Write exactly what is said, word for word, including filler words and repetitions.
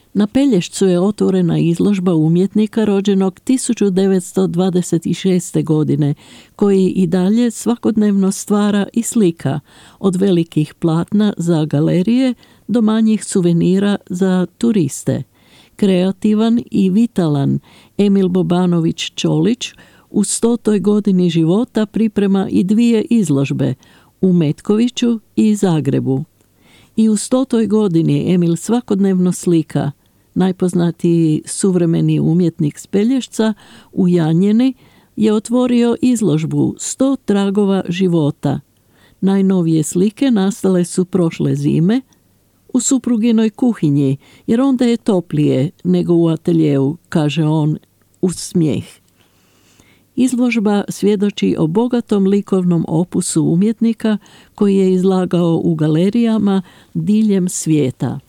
Na Pelješcu je otvorena izložba umjetnika rođenog tisuću devetsto dvadeset šeste. godine, koji i dalje svakodnevno stvara i slika, od velikih platna za galerije do manjih suvenira za turiste. Kreativan i vitalan Emil Bobanović Čolić u stotoj godini života priprema i dvije izložbe, u Metkoviću i Zagrebu. I u stotoj godini Emil svakodnevno slika. Najpoznatiji suvremeni umjetnik s Pelješca u Janjeni je otvorio izložbu sto tragova života. Najnovije slike nastale su prošle zime u supruginoj kuhinji, jer onda je toplije nego u ateljeu, kaže on uz smijeh. Izložba svjedoči o bogatom likovnom opusu umjetnika koji je izlagao u galerijama diljem svijeta.